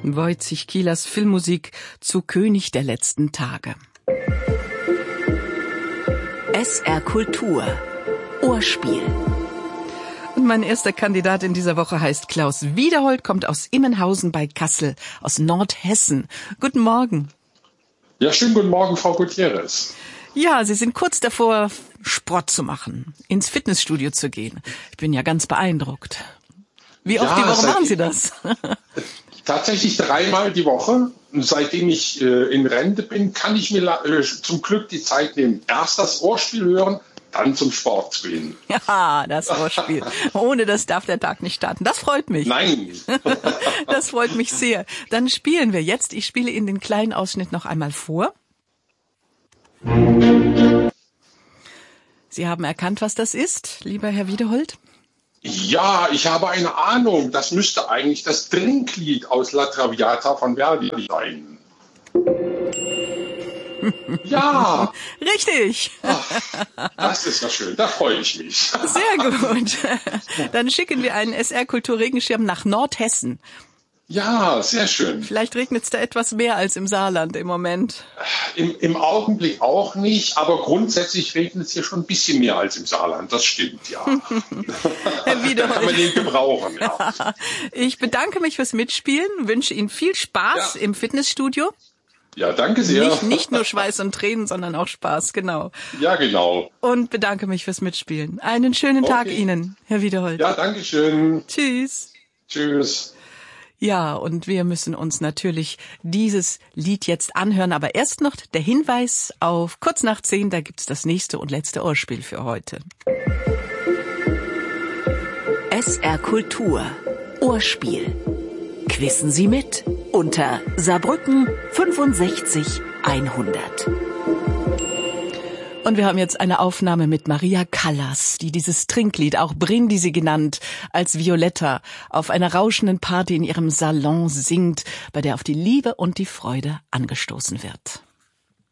Wojciech Kielers Filmmusik zu König der letzten Tage. SR Kultur. Ohrspiel. Und mein erster Kandidat in dieser Woche heißt Klaus Wiederhold, kommt aus Immenhausen bei Kassel, aus Nordhessen. Guten Morgen. Ja, schönen guten Morgen, Frau Gutierrez. Ja, Sie sind kurz davor, Sport zu machen, ins Fitnessstudio zu gehen. Ich bin ja ganz beeindruckt. Wie oft die Woche machen Sie das? Tatsächlich 3-mal die Woche. Und seitdem ich in Rente bin, kann ich mir zum Glück die Zeit nehmen. Erst das Ohrspiel hören, dann zum Sport zu gehen. Ja, das Ohrspiel. Ohne das darf der Tag nicht starten. Das freut mich. Nein. Das freut mich sehr. Dann spielen wir jetzt. Ich spiele Ihnen den kleinen Ausschnitt noch einmal vor. Sie haben erkannt, was das ist, lieber Herr Wiederhold? Ja, ich habe eine Ahnung. Das müsste eigentlich das Trinklied aus La Traviata von Verdi sein. Ja. Richtig. Ach, das ist ja schön. Da freue ich mich. Sehr gut. Dann schicken wir einen SR-Kultur-Regenschirm nach Nordhessen. Ja, sehr schön. Vielleicht regnet es da etwas mehr als im Saarland im Moment. Im Augenblick auch nicht, aber grundsätzlich regnet es hier schon ein bisschen mehr als im Saarland. Das stimmt, ja. Herr Wiederhold. Kann man den gebrauchen, ja. Ich bedanke mich fürs Mitspielen, wünsche Ihnen viel Spaß im Fitnessstudio. Ja, danke sehr. Nicht nur Schweiß und Tränen, sondern auch Spaß, genau. Ja, genau. Und bedanke mich fürs Mitspielen. Einen schönen Tag Ihnen, Herr Wiederhold. Ja, danke schön. Tschüss. Tschüss. Ja, und wir müssen uns natürlich dieses Lied jetzt anhören. Aber erst noch der Hinweis auf kurz nach 10, da gibt's das nächste und letzte Ohrspiel für heute. SR Kultur. Ohrspiel. Quissen Sie mit unter Saarbrücken 65 100. Und wir haben jetzt eine Aufnahme mit Maria Callas, die dieses Trinklied, auch Brindisi genannt, als Violetta, auf einer rauschenden Party in ihrem Salon singt, bei der auf die Liebe und die Freude angestoßen wird.